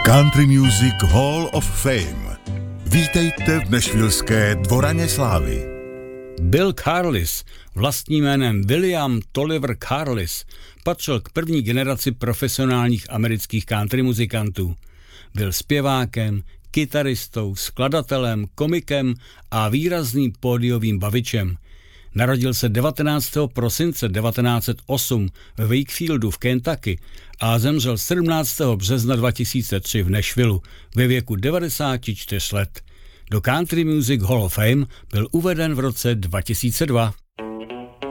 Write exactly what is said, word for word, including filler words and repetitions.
Country Music Hall of Fame. Vítejte v nashvilleské Dvoraně slávy. Bill Carlis, vlastním jménem William Tolliver Carlis, patřil k první generaci profesionálních amerických country muzikantů. Byl zpěvákem, kytaristou, skladatelem, komikem a výrazným pódiovým bavičem. Narodil se devatenáctého prosince devatenáct set osm v Wakefieldu v Kentucky a zemřel sedmnáctého března dva tisíce tři v Nashvilleu ve věku devadesáti čtyř let. Do Country Music Hall of Fame byl uveden v roce dva tisíce dva.